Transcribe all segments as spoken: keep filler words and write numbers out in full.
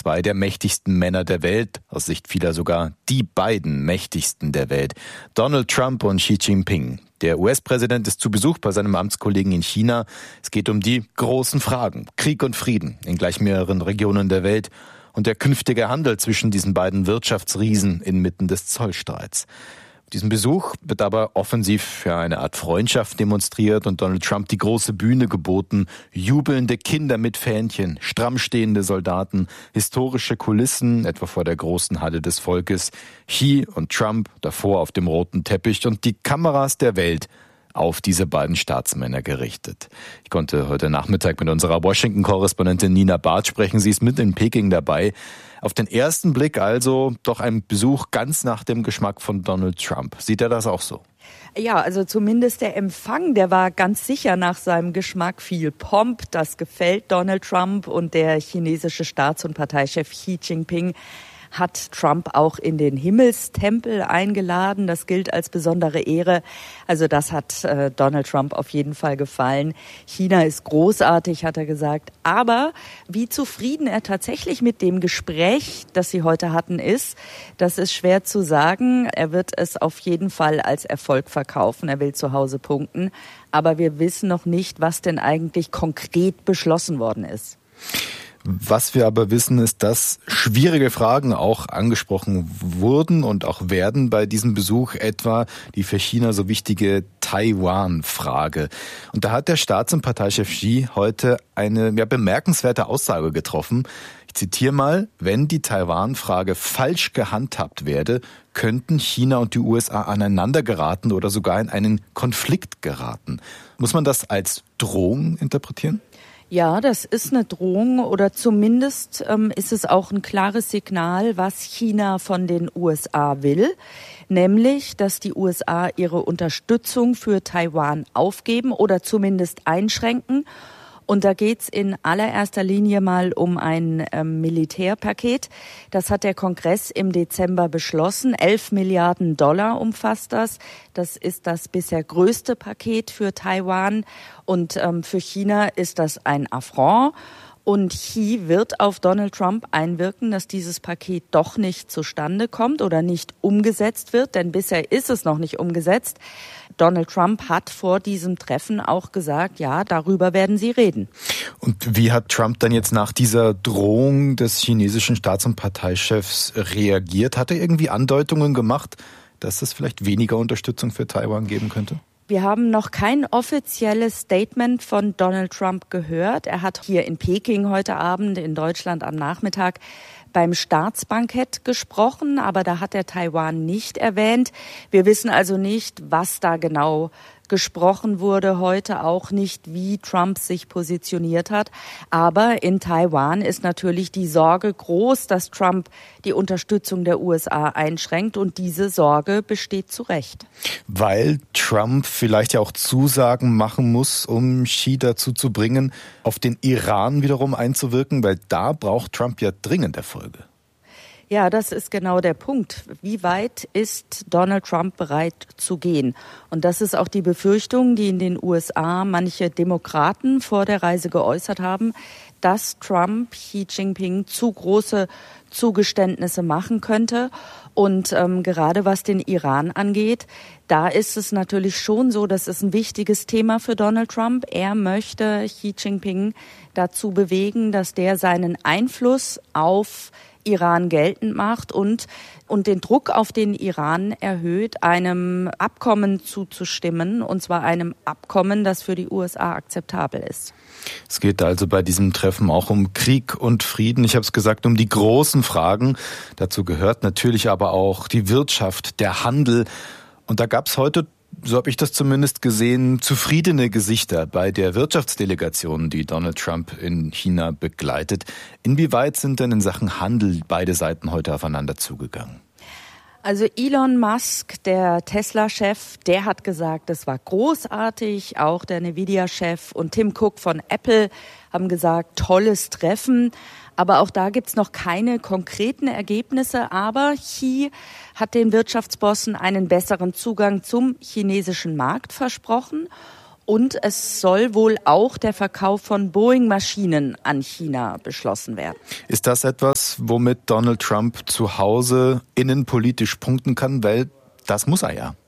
zwei der mächtigsten Männer der Welt, aus Sicht vieler sogar die beiden mächtigsten der Welt, Donald Trump und Xi Jinping. Der U S-Präsident ist zu Besuch bei seinem Amtskollegen in China. Es geht um die großen Fragen: Krieg und Frieden in gleich mehreren Regionen der Welt und der künftige Handel zwischen diesen beiden Wirtschaftsriesen inmitten des Zollstreits. Auf diesem Besuch wird aber offensiv für eine Art Freundschaft demonstriert und Donald Trump die große Bühne geboten. Jubelnde Kinder mit Fähnchen, stramm stehende Soldaten, historische Kulissen, etwa vor der großen Halle des Volkes, Xi und Trump davor auf dem roten Teppich und die Kameras der Welt auf diese beiden Staatsmänner gerichtet. Ich konnte heute Nachmittag mit unserer Washington-Korrespondentin Nina Barth sprechen. Sie ist mit in Peking dabei. Auf den ersten Blick also doch ein Besuch ganz nach dem Geschmack von Donald Trump. Sieht er das auch so? Ja, also zumindest der Empfang, der war ganz sicher nach seinem Geschmack. Viel Pomp, das gefällt Donald Trump, und der chinesische Staats- und Parteichef Xi Jinping hat Trump auch in den Himmelstempel eingeladen. Das gilt als besondere Ehre. Also das hat äh, Donald Trump auf jeden Fall gefallen. China ist großartig, hat er gesagt. Aber wie zufrieden er tatsächlich mit dem Gespräch, das sie heute hatten, ist, das ist schwer zu sagen. Er wird es auf jeden Fall als Erfolg verkaufen. Er will zu Hause punkten. Aber wir wissen noch nicht, was denn eigentlich konkret beschlossen worden ist. Was wir aber wissen, ist, dass schwierige Fragen auch angesprochen wurden und auch werden bei diesem Besuch, etwa die für China so wichtige Taiwan-Frage. Und da hat der Staats- und Parteichef Xi heute eine ja, bemerkenswerte Aussage getroffen. Ich zitiere mal: Wenn die Taiwan-Frage falsch gehandhabt werde, könnten China und die U S A aneinander geraten oder sogar in einen Konflikt geraten. Muss man das als Drohung interpretieren? Ja, das ist eine Drohung, oder zumindest ähm, ist es auch ein klares Signal, was China von den U S A will, nämlich, dass die U S A ihre Unterstützung für Taiwan aufgeben oder zumindest einschränken. Und da geht's in allererster Linie mal um ein ähm, Militärpaket. Das hat der Kongress im Dezember beschlossen. Elf Milliarden Dollar umfasst das. Das ist das bisher größte Paket für Taiwan. Und ähm, für China ist das ein Affront. Und Xi wird auf Donald Trump einwirken, dass dieses Paket doch nicht zustande kommt oder nicht umgesetzt wird, denn bisher ist es noch nicht umgesetzt. Donald Trump hat vor diesem Treffen auch gesagt, ja, darüber werden sie reden. Und wie hat Trump dann jetzt nach dieser Drohung des chinesischen Staats- und Parteichefs reagiert? Hat er irgendwie Andeutungen gemacht, dass es vielleicht weniger Unterstützung für Taiwan geben könnte? Wir haben noch kein offizielles Statement von Donald Trump gehört. Er hat hier in Peking heute Abend, in Deutschland am Nachmittag, beim Staatsbankett gesprochen, aber da hat er Taiwan nicht erwähnt. Wir wissen also nicht, was da genau gesprochen wurde, heute auch nicht, wie Trump sich positioniert hat. Aber in Taiwan ist natürlich die Sorge groß, dass Trump die Unterstützung der U S A einschränkt, und diese Sorge besteht zu Recht. Weil Trump vielleicht ja auch Zusagen machen muss, um Xi dazu zu bringen, auf den Iran wiederum einzuwirken, weil da braucht Trump ja dringend Erfolge. Ja, das ist genau der Punkt. Wie weit ist Donald Trump bereit zu gehen? Und das ist auch die Befürchtung, die in den U S A manche Demokraten vor der Reise geäußert haben, dass Trump Xi Jinping zu große Zugeständnisse machen könnte. Und ähm, gerade was den Iran angeht, da ist es natürlich schon so, das ist ein wichtiges Thema für Donald Trump. Er möchte Xi Jinping dazu bewegen, dass der seinen Einfluss auf Iran geltend macht und, und den Druck auf den Iran erhöht, einem Abkommen zuzustimmen, und zwar einem Abkommen, das für die U S A akzeptabel ist. Es geht also bei diesem Treffen auch um Krieg und Frieden. Ich habe es gesagt, um die großen Fragen. Dazu gehört natürlich aber auch die Wirtschaft, der Handel. Und da gab es heute, so habe ich das zumindest gesehen, zufriedene Gesichter bei der Wirtschaftsdelegation, die Donald Trump in China begleitet. Inwieweit sind denn in Sachen Handel beide Seiten heute aufeinander zugegangen? Also Elon Musk, der Tesla-Chef, der hat gesagt, es war großartig. Auch der Nvidia-Chef und Tim Cook von Apple haben gesagt, tolles Treffen. Aber auch da gibt's noch keine konkreten Ergebnisse. Aber Xi hat den Wirtschaftsbossen einen besseren Zugang zum chinesischen Markt versprochen. Und es soll wohl auch der Verkauf von Boeing-Maschinen an China beschlossen werden. Ist das etwas, womit Donald Trump zu Hause innenpolitisch punkten kann? Weil das muss er ja.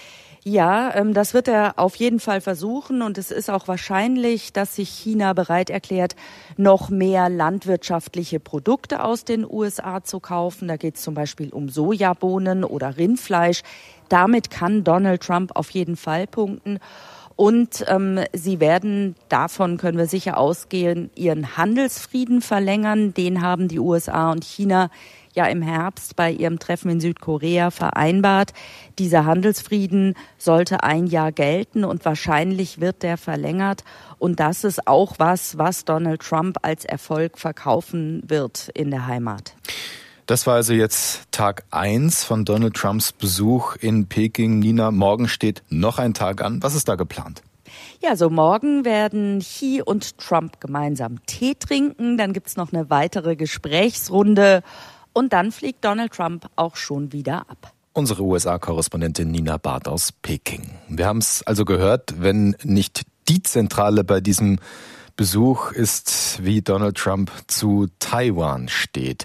Ja, ähm, das wird er auf jeden Fall versuchen und es ist auch wahrscheinlich, dass sich China bereit erklärt, noch mehr landwirtschaftliche Produkte aus den U S A zu kaufen. Da geht es zum Beispiel um Sojabohnen oder Rindfleisch. Damit kann Donald Trump auf jeden Fall punkten. Und ähm, sie werden, davon können wir sicher ausgehen, ihren Handelsfrieden verlängern. Den haben die U S A und China ja im Herbst bei ihrem Treffen in Südkorea vereinbart. Dieser Handelsfrieden sollte ein Jahr gelten und wahrscheinlich wird der verlängert. Und das ist auch was, was Donald Trump als Erfolg verkaufen wird in der Heimat. Das war also jetzt Tag eins von Donald Trumps Besuch in Peking. Nina, morgen steht noch ein Tag an. Was ist da geplant? Ja, so morgen werden Xi und Trump gemeinsam Tee trinken. Dann gibt's noch eine weitere Gesprächsrunde. Und dann fliegt Donald Trump auch schon wieder ab. Unsere U S A-Korrespondentin Nina Barth aus Peking. Wir haben es also gehört, wenn nicht die Zentrale bei diesem Besuch ist, wie Donald Trump zu Taiwan steht.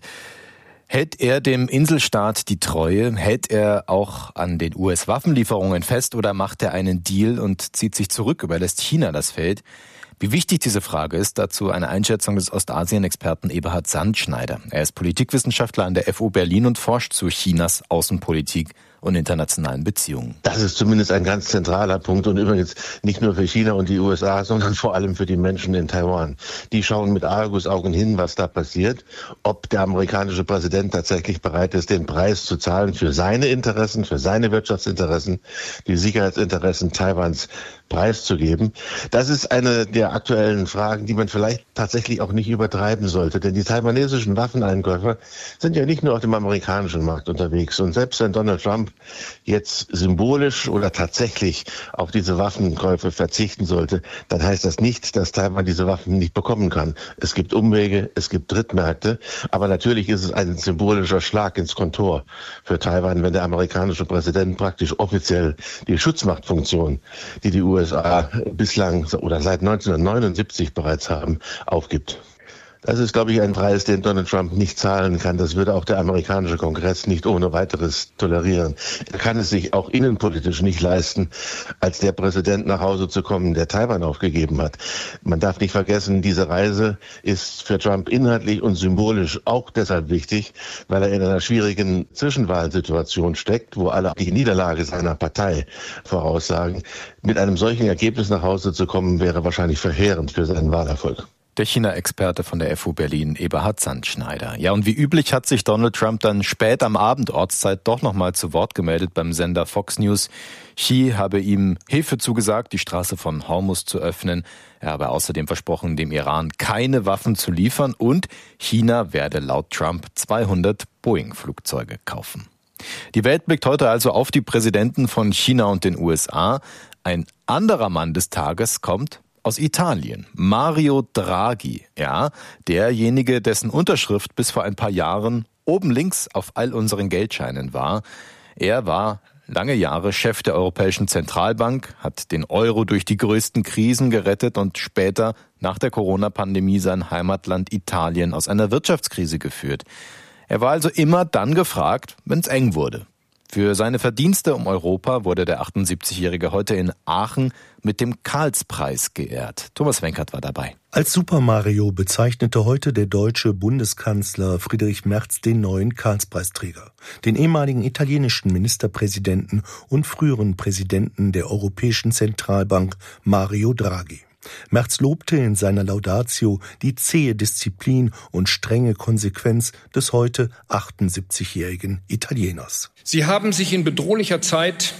Hält er dem Inselstaat die Treue? Hält er auch an den U S-Waffenlieferungen fest oder macht er einen Deal und zieht sich zurück, überlässt China das Feld? Wie wichtig diese Frage ist, dazu eine Einschätzung des Ostasien-Experten Eberhard Sandschneider. Er ist Politikwissenschaftler an der F U Berlin und forscht zu Chinas Außenpolitik und internationalen Beziehungen. Das ist zumindest ein ganz zentraler Punkt und übrigens nicht nur für China und die U S A, sondern vor allem für die Menschen in Taiwan. Die schauen mit Argusaugen hin, was da passiert, ob der amerikanische Präsident tatsächlich bereit ist, den Preis zu zahlen für seine Interessen, für seine Wirtschaftsinteressen, die Sicherheitsinteressen Taiwans preiszugeben. Das ist eine der aktuellen Fragen, die man vielleicht tatsächlich auch nicht übertreiben sollte, denn die taiwanesischen Waffeneinkäufer sind ja nicht nur auf dem amerikanischen Markt unterwegs und selbst wenn Donald Trump jetzt symbolisch oder tatsächlich auf diese Waffenkäufe verzichten sollte, dann heißt das nicht, dass Taiwan diese Waffen nicht bekommen kann. Es gibt Umwege, es gibt Drittmärkte, aber natürlich ist es ein symbolischer Schlag ins Kontor für Taiwan, wenn der amerikanische Präsident praktisch offiziell die Schutzmachtfunktion, die die U S A bislang oder seit neunzehnhundertneunundsiebzig bereits haben, aufgibt. Das ist, glaube ich, ein Preis, den Donald Trump nicht zahlen kann. Das würde auch der amerikanische Kongress nicht ohne weiteres tolerieren. Er kann es sich auch innenpolitisch nicht leisten, als der Präsident nach Hause zu kommen, der Taiwan aufgegeben hat. Man darf nicht vergessen, diese Reise ist für Trump inhaltlich und symbolisch auch deshalb wichtig, weil er in einer schwierigen Zwischenwahlsituation steckt, wo alle die Niederlage seiner Partei voraussagen. Mit einem solchen Ergebnis nach Hause zu kommen, wäre wahrscheinlich verheerend für seinen Wahlerfolg. Der China-Experte von der F U Berlin, Eberhard Sandschneider. Ja, und wie üblich hat sich Donald Trump dann spät am Abend Ortszeit doch nochmal zu Wort gemeldet beim Sender Fox News. Xi habe ihm Hilfe zugesagt, die Straße von Hormuz zu öffnen. Er habe außerdem versprochen, dem Iran keine Waffen zu liefern und China werde laut Trump zweihundert Boeing-Flugzeuge kaufen. Die Welt blickt heute also auf die Präsidenten von China und den U S A. Ein anderer Mann des Tages kommt aus Italien, Mario Draghi, ja, derjenige, dessen Unterschrift bis vor ein paar Jahren oben links auf all unseren Geldscheinen war. Er war lange Jahre Chef der Europäischen Zentralbank, hat den Euro durch die größten Krisen gerettet und später nach der Corona-Pandemie sein Heimatland Italien aus einer Wirtschaftskrise geführt. Er war also immer dann gefragt, wenn es eng wurde. Für seine Verdienste um Europa wurde der achtundsiebzigjährige heute in Aachen mit dem Karlspreis geehrt. Thomas Wenkert war dabei. Als Super Mario bezeichnete heute der deutsche Bundeskanzler Friedrich Merz den neuen Karlspreisträger, den ehemaligen italienischen Ministerpräsidenten und früheren Präsidenten der Europäischen Zentralbank Mario Draghi. Merz lobte in seiner Laudatio die zähe Disziplin und strenge Konsequenz des heute achtundsiebzigjährigen Italieners. Sie haben sich in bedrohlicher Zeit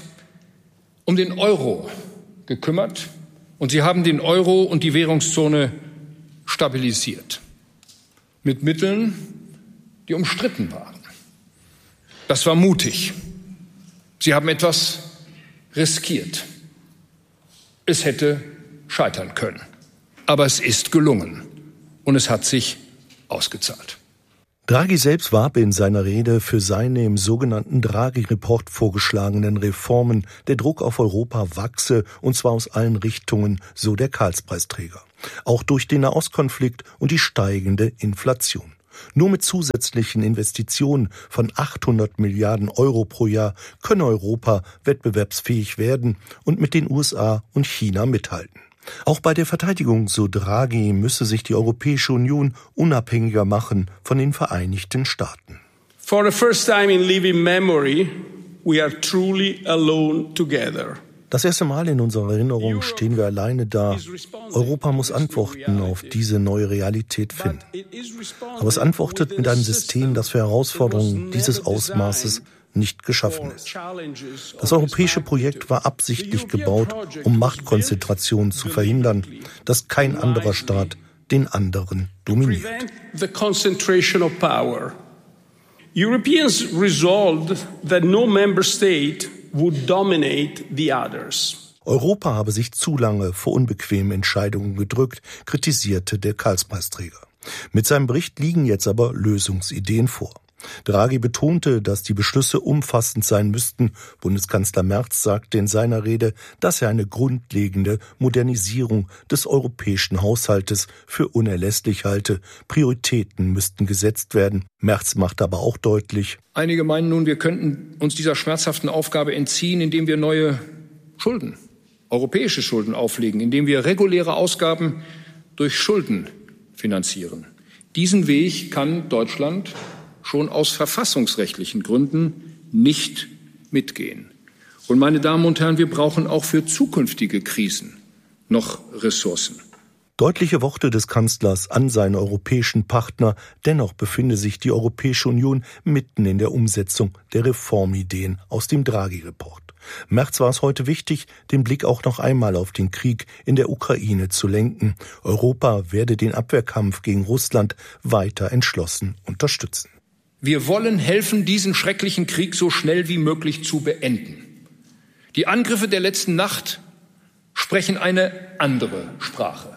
um den Euro gekümmert und Sie haben den Euro und die Währungszone stabilisiert. Mit Mitteln, die umstritten waren. Das war mutig. Sie haben etwas riskiert. Es hätte scheitern können. Aber es ist gelungen und es hat sich ausgezahlt. Draghi selbst warb in seiner Rede für seine im sogenannten Draghi-Report vorgeschlagenen Reformen. Der Druck auf Europa wachse, und zwar aus allen Richtungen, so der Karlspreisträger. Auch durch den Nahostkonflikt und die steigende Inflation. Nur mit zusätzlichen Investitionen von achthundert Milliarden Euro pro Jahr könne Europa wettbewerbsfähig werden und mit den U S A und China mithalten. Auch bei der Verteidigung, so Draghi, müsse sich die Europäische Union unabhängiger machen von den Vereinigten Staaten. For the first time in living memory, we are truly alone together. Das erste Mal in unserer Erinnerung stehen wir alleine da. Europa muss Antworten auf diese neue Realität finden. Aber es antwortet mit einem System, das für Herausforderungen dieses Ausmaßes nicht geschaffen ist. Das europäische Projekt war absichtlich gebaut, um Machtkonzentration zu verhindern, dass kein anderer Staat den anderen dominiert. Europeans resolved that no member state would dominate the others. Europa habe sich zu lange vor unbequemen Entscheidungen gedrückt, kritisierte der Karlspreisträger. Mit seinem Bericht liegen jetzt aber Lösungsideen vor. Draghi betonte, dass die Beschlüsse umfassend sein müssten. Bundeskanzler Merz sagte in seiner Rede, dass er eine grundlegende Modernisierung des europäischen Haushaltes für unerlässlich halte. Prioritäten müssten gesetzt werden. Merz macht aber auch deutlich: Einige meinen nun, wir könnten uns dieser schmerzhaften Aufgabe entziehen, indem wir neue Schulden, europäische Schulden auflegen, indem wir reguläre Ausgaben durch Schulden finanzieren. Diesen Weg kann Deutschland schon aus verfassungsrechtlichen Gründen nicht mitgehen. Und meine Damen und Herren, wir brauchen auch für zukünftige Krisen noch Ressourcen. Deutliche Worte des Kanzlers an seine europäischen Partner. Dennoch befinde sich die Europäische Union mitten in der Umsetzung der Reformideen aus dem Draghi-Report. Merz war es heute wichtig, den Blick auch noch einmal auf den Krieg in der Ukraine zu lenken. Europa werde den Abwehrkampf gegen Russland weiter entschlossen unterstützen. Wir wollen helfen, diesen schrecklichen Krieg so schnell wie möglich zu beenden. Die Angriffe der letzten Nacht sprechen eine andere Sprache.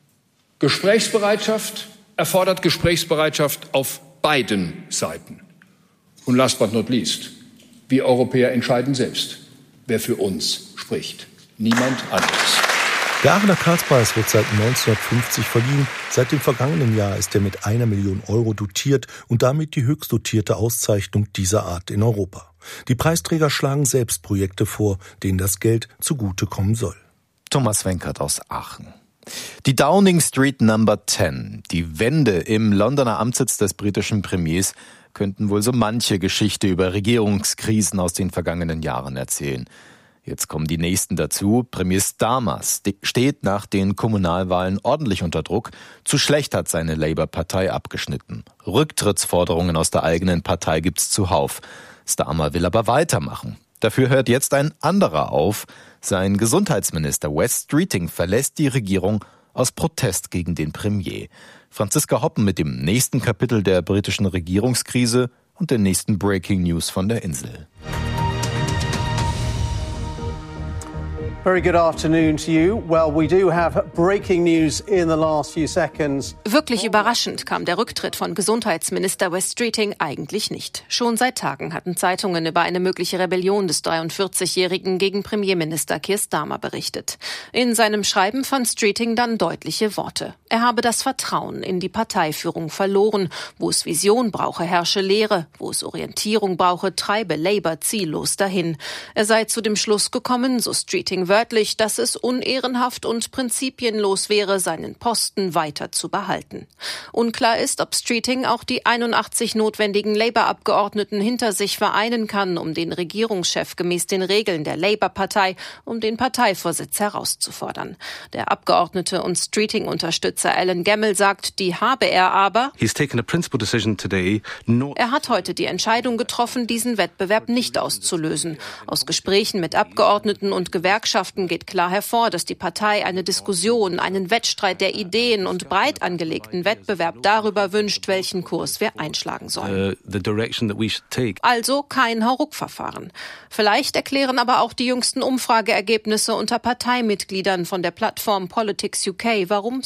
Gesprächsbereitschaft erfordert Gesprächsbereitschaft auf beiden Seiten. Und last but not least, wir Europäer entscheiden selbst, wer für uns spricht. Niemand anderes. Der Aachener Karlspreis wird seit neunzehnhundertfünfzig verliehen. Seit dem vergangenen Jahr ist er mit einer Million Euro dotiert und damit die höchst dotierte Auszeichnung dieser Art in Europa. Die Preisträger schlagen selbst Projekte vor, denen das Geld zugutekommen soll. Thomas Wenkert aus Aachen. Die Downing Street Number zehn, die Wände im Londoner Amtssitz des britischen Premiers, könnten wohl so manche Geschichte über Regierungskrisen aus den vergangenen Jahren erzählen. Jetzt kommen die nächsten dazu. Premier Starmer steht nach den Kommunalwahlen ordentlich unter Druck. Zu schlecht hat seine Labour-Partei abgeschnitten. Rücktrittsforderungen aus der eigenen Partei gibt's zuhauf. Starmer will aber weitermachen. Dafür hört jetzt ein anderer auf. Sein Gesundheitsminister Wes Streeting verlässt die Regierung aus Protest gegen den Premier. Franziska Hoppen mit dem nächsten Kapitel der britischen Regierungskrise und den nächsten Breaking News von der Insel. Very good afternoon to you. Well, we do have breaking news in the last few seconds. Wirklich überraschend kam der Rücktritt von Gesundheitsminister Wes Streeting eigentlich nicht. Schon seit Tagen hatten Zeitungen über eine mögliche Rebellion des dreiundvierzigjährigen gegen Premierminister Keir Starmer berichtet. In seinem Schreiben fand Streeting dann deutliche Worte. Er habe das Vertrauen in die Parteiführung verloren. Wo es Vision brauche, herrsche Leere. Wo es Orientierung brauche, treibe Labour ziellos dahin. Er sei zu dem Schluss gekommen, so Streeting wörtlich, dass es unehrenhaft und prinzipienlos wäre, seinen Posten weiter zu behalten. Unklar ist, ob Streeting auch die einundachtzig notwendigen Labour-Abgeordneten hinter sich vereinen kann, um den Regierungschef gemäß den Regeln der Labour-Partei um den Parteivorsitz herauszufordern. Der Abgeordnete und Streeting-Unterstützer Alan Gemmell sagt, die habe er aber. He's taken a principal decision today not Er hat heute die Entscheidung getroffen, diesen Wettbewerb nicht auszulösen. Aus Gesprächen mit Abgeordneten und Gewerkschaften geht klar hervor, dass die Partei eine Diskussion, einen Wettstreit der Ideen und breit angelegten Wettbewerb darüber wünscht, welchen Kurs wir einschlagen sollen. uh, the direction that we should take. Also kein Hauruck-Verfahren. Vielleicht erklären aber auch die jüngsten Umfrageergebnisse unter Parteimitgliedern von der Plattform Politics U K, warum Streeting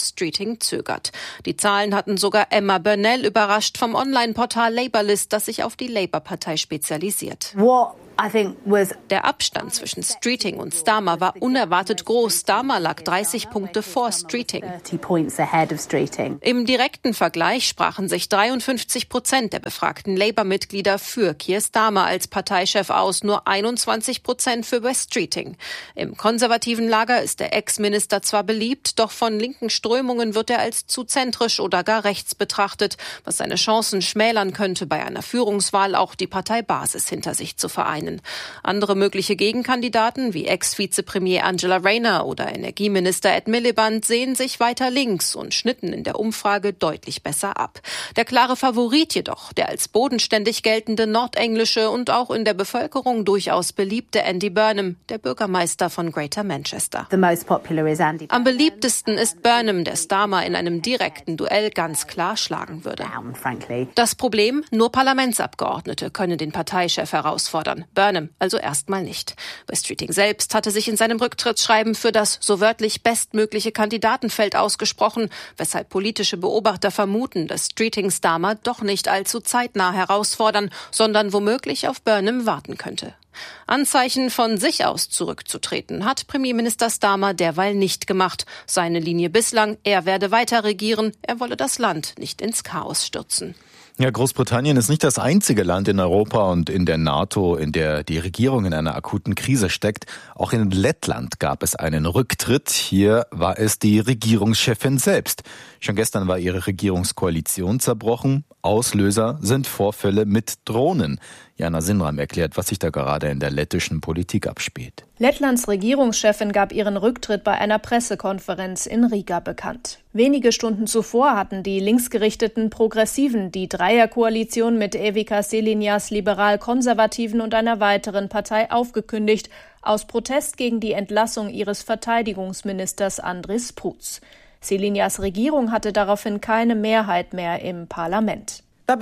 West-Streeting zögert. Die Zahlen hatten sogar Emma Burnell überrascht vom Online-Portal Labourlist, das sich auf die Labour-Partei spezialisiert. What? I think was Der Abstand zwischen Streeting und Starmer war unerwartet groß. Starmer lag dreißig Punkte vor Streeting. thirty points ahead of Streeting. Im direkten Vergleich sprachen sich dreiundfünfzig Prozent der befragten Labour-Mitglieder für Keir Starmer als Parteichef aus, nur einundzwanzig Prozent für West Streeting. Im konservativen Lager ist der Ex-Minister zwar beliebt, doch von linken Strömungen wird er als zu zentrisch oder gar rechts betrachtet, was seine Chancen schmälern könnte, bei einer Führungswahl auch die Parteibasis hinter sich zu vereinen. Andere mögliche Gegenkandidaten wie Ex-Vizepremier Angela Rayner oder Energieminister Ed Miliband sehen sich weiter links und schnitten in der Umfrage deutlich besser ab. Der klare Favorit jedoch, der als bodenständig geltende nordenglische und auch in der Bevölkerung durchaus beliebte Andy Burnham, der Bürgermeister von Greater Manchester. The most popular is Andy Am beliebtesten ist Burnham, der Starmer in einem direkten Duell ganz klar schlagen würde. Down, frankly. Das Problem, nur Parlamentsabgeordnete können den Parteichef herausfordern. Burnham also erstmal nicht. West Streeting selbst hatte sich in seinem Rücktrittsschreiben für das so wörtlich bestmögliche Kandidatenfeld ausgesprochen, weshalb politische Beobachter vermuten, dass Streeting Starmer doch nicht allzu zeitnah herausfordern, sondern womöglich auf Burnham warten könnte. Anzeichen von sich aus zurückzutreten hat Premierminister Starmer derweil nicht gemacht. Seine Linie bislang, er werde weiter regieren, er wolle das Land nicht ins Chaos stürzen. Ja, Großbritannien ist nicht das einzige Land in Europa und in der NATO, in der die Regierung in einer akuten Krise steckt. Auch in Lettland gab es einen Rücktritt. Hier war es die Regierungschefin selbst. Schon gestern war ihre Regierungskoalition zerbrochen. Auslöser sind Vorfälle mit Drohnen. Jana Sinram erklärt, was sich da gerade in der lettischen Politik abspielt. Lettlands Regierungschefin gab ihren Rücktritt bei einer Pressekonferenz in Riga bekannt. Wenige Stunden zuvor hatten die linksgerichteten Progressiven die Dreierkoalition mit Evika Selinias Liberal-Konservativen und einer weiteren Partei aufgekündigt, aus Protest gegen die Entlassung ihres Verteidigungsministers Andris Sprutz. Selinias Regierung hatte daraufhin keine Mehrheit mehr im Parlament.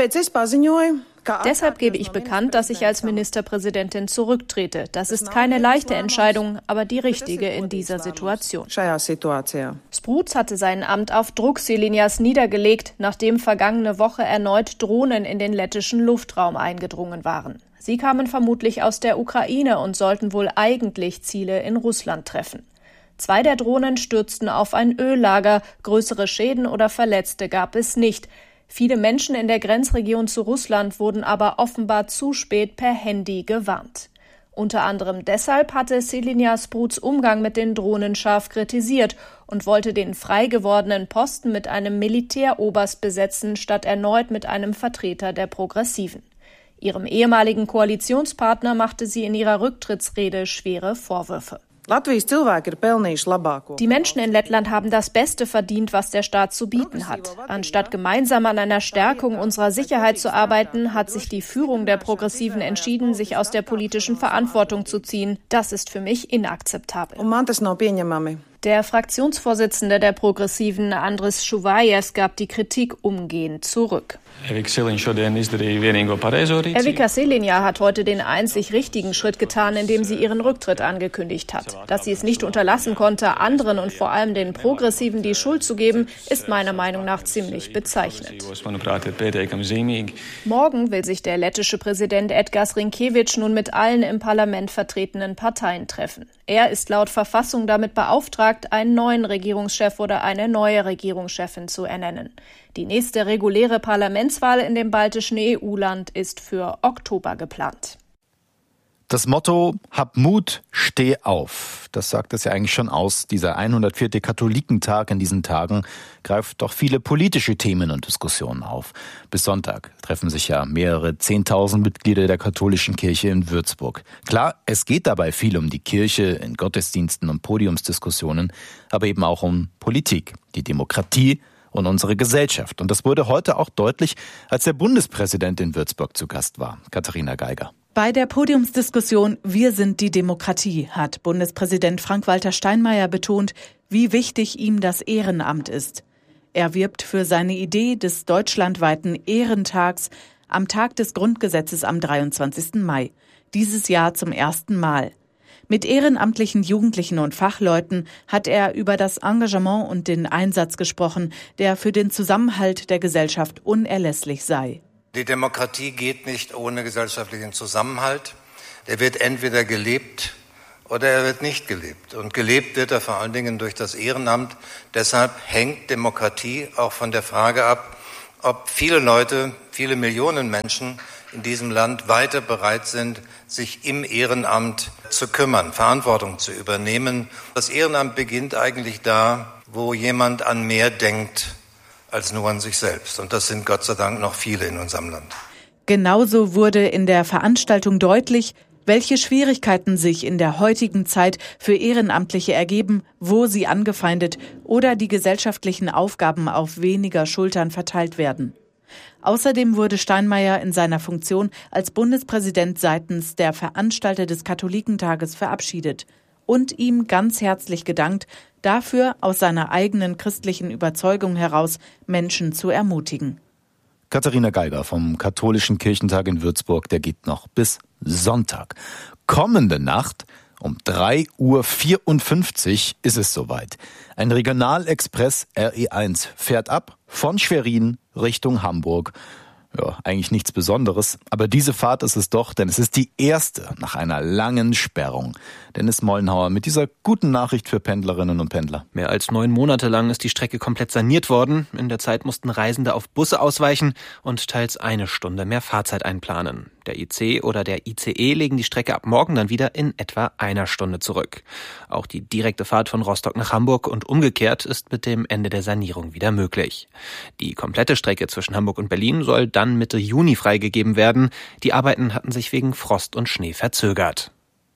Deshalb gebe ich bekannt, dass ich als Ministerpräsidentin zurücktrete. Das ist keine leichte Entscheidung, aber die richtige in dieser Situation. Sprutz hatte sein Amt auf Druck Selinias niedergelegt, nachdem vergangene Woche erneut Drohnen in den lettischen Luftraum eingedrungen waren. Sie kamen vermutlich aus der Ukraine und sollten wohl eigentlich Ziele in Russland treffen. Zwei der Drohnen stürzten auf ein Öllager, größere Schäden oder Verletzte gab es nicht. Viele Menschen in der Grenzregion zu Russland wurden aber offenbar zu spät per Handy gewarnt. Unter anderem deshalb hatte Selina Sprutz Umgang mit den Drohnen scharf kritisiert und wollte den frei gewordenen Posten mit einem Militäroberst besetzen, statt erneut mit einem Vertreter der Progressiven. Ihrem ehemaligen Koalitionspartner machte sie in ihrer Rücktrittsrede schwere Vorwürfe. Die Menschen in Lettland haben das Beste verdient, was der Staat zu bieten hat. Anstatt gemeinsam an einer Stärkung unserer Sicherheit zu arbeiten, hat sich die Führung der Progressiven entschieden, sich aus der politischen Verantwortung zu ziehen. Das ist für mich inakzeptabel. Der Fraktionsvorsitzende der Progressiven, Andris Šuvajas, gab die Kritik umgehend zurück. Evika Selina hat heute den einzig richtigen Schritt getan, indem sie ihren Rücktritt angekündigt hat. Dass sie es nicht unterlassen konnte, anderen und vor allem den Progressiven die Schuld zu geben, ist meiner Meinung nach ziemlich bezeichnend. Morgen will sich der lettische Präsident Edgars Rinkēvičs nun mit allen im Parlament vertretenen Parteien treffen. Er ist laut Verfassung damit beauftragt, einen neuen Regierungschef oder eine neue Regierungschefin zu ernennen. Die nächste reguläre Parlamentswahl in dem baltischen E U-Land ist für Oktober geplant. Das Motto, hab Mut, steh auf. Das sagt es ja eigentlich schon aus. Dieser hundertvierte Katholikentag in diesen Tagen greift doch viele politische Themen und Diskussionen auf. Bis Sonntag treffen sich ja mehrere zehntausend Mitglieder der katholischen Kirche in Würzburg. Klar, es geht dabei viel um die Kirche in Gottesdiensten und Podiumsdiskussionen, aber eben auch um Politik, die Demokratie und unsere Gesellschaft. Und das wurde heute auch deutlich, als der Bundespräsident in Würzburg zu Gast war. Katharina Geiger. Bei der Podiumsdiskussion Wir sind die Demokratie hat Bundespräsident Frank-Walter Steinmeier betont, wie wichtig ihm das Ehrenamt ist. Er wirbt für seine Idee des deutschlandweiten Ehrentags am Tag des Grundgesetzes am dreiundzwanzigsten Mai. Dieses Jahr zum ersten Mal. Mit ehrenamtlichen Jugendlichen und Fachleuten hat er über das Engagement und den Einsatz gesprochen, der für den Zusammenhalt der Gesellschaft unerlässlich sei. Die Demokratie geht nicht ohne gesellschaftlichen Zusammenhalt. Der wird entweder gelebt oder er wird nicht gelebt. Und gelebt wird er vor allen Dingen durch das Ehrenamt. Deshalb hängt Demokratie auch von der Frage ab, ob viele Leute, viele Millionen Menschen in diesem Land weiter bereit sind, sich im Ehrenamt zu kümmern, Verantwortung zu übernehmen. Das Ehrenamt beginnt eigentlich da, wo jemand an mehr denkt als nur an sich selbst. Und das sind Gott sei Dank noch viele in unserem Land. Genauso wurde in der Veranstaltung deutlich, welche Schwierigkeiten sich in der heutigen Zeit für Ehrenamtliche ergeben, wo sie angefeindet oder die gesellschaftlichen Aufgaben auf weniger Schultern verteilt werden. Außerdem wurde Steinmeier in seiner Funktion als Bundespräsident seitens der Veranstalter des Katholikentages verabschiedet und ihm ganz herzlich gedankt, dafür aus seiner eigenen christlichen Überzeugung heraus Menschen zu ermutigen. Katharina Geiger vom Katholischen Kirchentag in Würzburg, der geht noch bis Sonntag. Kommende Nacht um drei Uhr vierundfünfzig ist es soweit. Ein Regionalexpress R E eins fährt ab von Schwerin Richtung Hamburg. Ja, eigentlich nichts Besonderes, aber diese Fahrt ist es doch, denn es ist die erste nach einer langen Sperrung. Dennis Mollenhauer mit dieser guten Nachricht für Pendlerinnen und Pendler. Mehr als neun Monate lang ist die Strecke komplett saniert worden. In der Zeit mussten Reisende auf Busse ausweichen und teils eine Stunde mehr Fahrzeit einplanen. Der I C oder der I C E legen die Strecke ab morgen dann wieder in etwa einer Stunde zurück. Auch die direkte Fahrt von Rostock nach Hamburg und umgekehrt ist mit dem Ende der Sanierung wieder möglich. Die komplette Strecke zwischen Hamburg und Berlin soll dann Mitte Juni freigegeben werden. Die Arbeiten hatten sich wegen Frost und Schnee verzögert.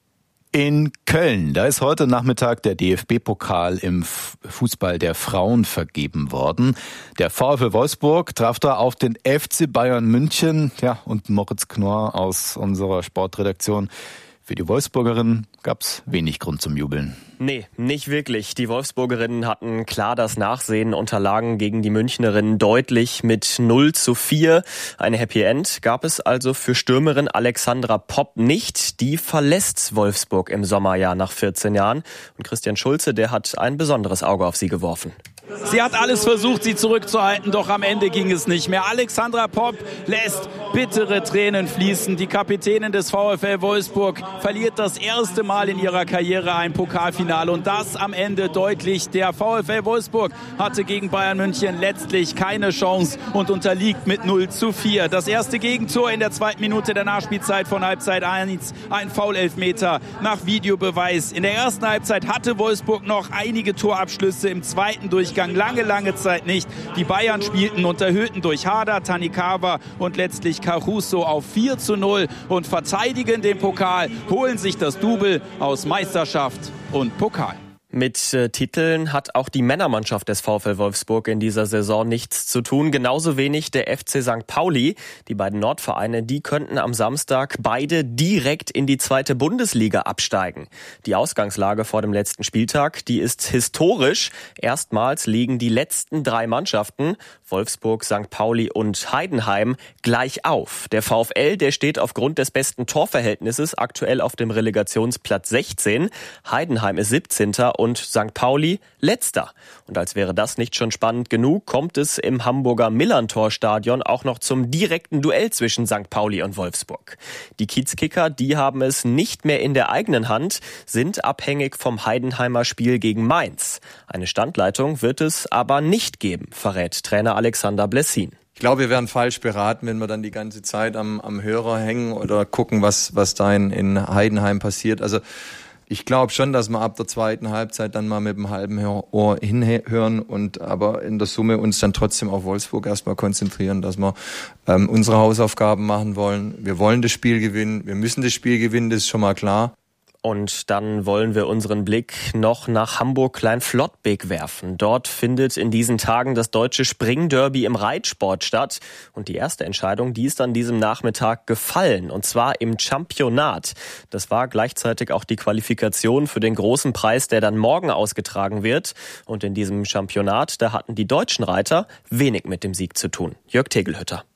In Köln, da ist heute Nachmittag der D F B-Pokal im Fußball der Frauen vergeben worden. Der VfL Wolfsburg traf da auf den F C Bayern München. Ja, und Moritz Knorr aus unserer Sportredaktion. Für die Wolfsburgerinnen gab's wenig Grund zum Jubeln. Nee, nicht wirklich. Die Wolfsburgerinnen hatten klar das Nachsehen, unterlagen gegen die Münchnerinnen deutlich mit null zu vier. Eine Happy End gab es also für Stürmerin Alexandra Popp nicht. Die verlässt Wolfsburg im Sommerjahr nach vierzehn Jahren. Und Christian Schulze, der hat ein besonderes Auge auf sie geworfen. Sie hat alles versucht, sie zurückzuhalten, doch am Ende ging es nicht mehr. Alexandra Popp lässt bittere Tränen fließen. Die Kapitänin des VfL Wolfsburg verliert das erste Mal in ihrer Karriere ein Pokalfinale und das am Ende deutlich. Der VfL Wolfsburg hatte gegen Bayern München letztlich keine Chance und unterliegt mit null zu vier. Das erste Gegentor in der zweiten Minute der Nachspielzeit von Halbzeit eins, ein Foul-Elfmeter nach Videobeweis. In der ersten Halbzeit hatte Wolfsburg noch einige Torabschlüsse, im zweiten Durchgang lange, lange Zeit nicht. Die Bayern spielten unterhöhlten durch Hader, Tanikawa und letztlich Caruso auf vier zu null und verteidigen den Pokal, holen sich das Double aus Meisterschaft und Pokal. Mit äh, Titeln hat auch die Männermannschaft des VfL Wolfsburg in dieser Saison nichts zu tun. Genauso wenig der F C Sankt Pauli. Die beiden Nordvereine, die könnten am Samstag beide direkt in die zweite Bundesliga absteigen. Die Ausgangslage vor dem letzten Spieltag, die ist historisch. Erstmals liegen die letzten drei Mannschaften, Wolfsburg, Sankt Pauli und Heidenheim, gleich auf. Der VfL, der steht aufgrund des besten Torverhältnisses aktuell auf dem Relegationsplatz sechzehn. Heidenheim ist siebzehnter und Sankt Pauli letzter. Und als wäre das nicht schon spannend genug, kommt es im Hamburger Millerntor-Stadion auch noch zum direkten Duell zwischen Sankt Pauli und Wolfsburg. Die Kiezkicker, die haben es nicht mehr in der eigenen Hand, sind abhängig vom Heidenheimer Spiel gegen Mainz. Eine Standleitung wird es aber nicht geben, verrät Trainer Alexander Blessin. Ich glaube, wir wären falsch beraten, wenn wir dann die ganze Zeit am, am Hörer hängen oder gucken, was, was da in, in Heidenheim passiert. Also ich glaube schon, dass wir ab der zweiten Halbzeit dann mal mit dem halben Ohr hinhören und aber in der Summe uns dann trotzdem auf Wolfsburg erstmal konzentrieren, dass wir ähm, unsere Hausaufgaben machen wollen. Wir wollen das Spiel gewinnen, wir müssen das Spiel gewinnen, das ist schon mal klar. Und dann wollen wir unseren Blick noch nach Hamburg-Kleinflottbek werfen. Dort findet in diesen Tagen das deutsche Springderby im Reitsport statt. Und die erste Entscheidung, die ist an diesem Nachmittag gefallen. Und zwar im Championat. Das war gleichzeitig auch die Qualifikation für den großen Preis, der dann morgen ausgetragen wird. Und in diesem Championat, da hatten die deutschen Reiter wenig mit dem Sieg zu tun. Jörg Tegelhütter.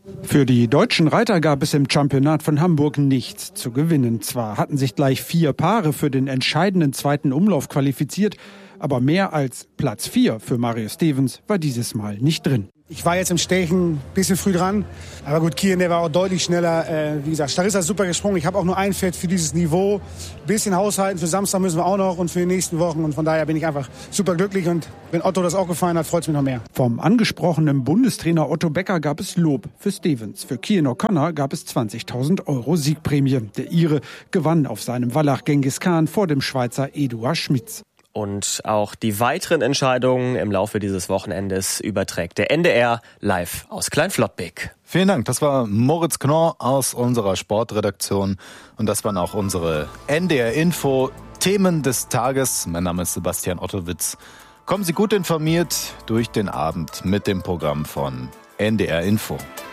Für die deutschen Reiter gab es im Championat von Hamburg nichts zu gewinnen. Zwar hatten sich gleich vier Paare für den entscheidenden zweiten Umlauf qualifiziert, aber mehr als Platz vier für Mario Stevens war dieses Mal nicht drin. Ich war jetzt im Stechen ein bisschen früh dran, aber gut, Kian, der war auch deutlich schneller. Äh, wie gesagt, Starissa ist super gesprungen. Ich habe auch nur ein Pferd für dieses Niveau. Ein bisschen haushalten, für Samstag müssen wir auch noch und für die nächsten Wochen. Und von daher bin ich einfach super glücklich und wenn Otto das auch gefallen hat, freut es mich noch mehr. Vom angesprochenen Bundestrainer Otto Becker gab es Lob für Stevens. Für Kian O'Connor gab es zwanzigtausend Euro Siegprämie. Der Ire gewann auf seinem Wallach Genghis Khan vor dem Schweizer Eduard Schmitz. Und auch die weiteren Entscheidungen im Laufe dieses Wochenendes überträgt der N D R live aus Klein-Flottbek. Vielen Dank, das war Moritz Knorr aus unserer Sportredaktion und das waren auch unsere N D R-Info Themen des Tages. Mein Name ist Sebastian Ottowitz. Kommen Sie gut informiert durch den Abend mit dem Programm von N D R-Info.